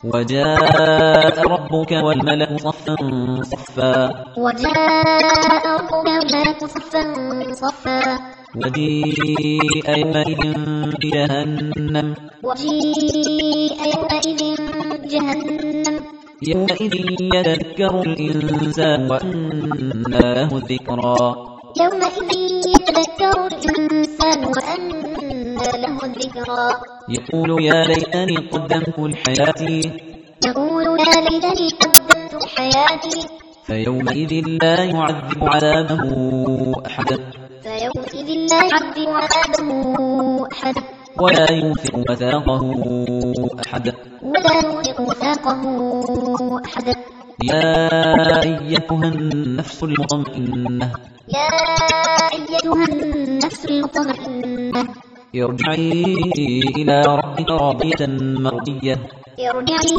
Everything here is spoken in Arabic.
وجاء ربك والملك صفا صفا وجيء يومئذ بجهنم يومئذ يذكر الإنسان وأنى له الذكرى يقول يا ليتني قدمت لحياتي فيومئذ لا يعذب عذابه أحد ولا يوثق وثاقه أحد يا أيتها النفس المطمئنة ارجعي إلى ربك راضية مرضية